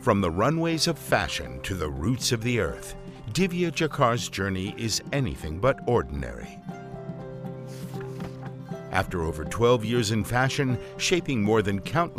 From the runways of fashion to the roots of the earth, Divya Jakar's journey is anything but ordinary. After over 12 years in fashion, shaping more than countless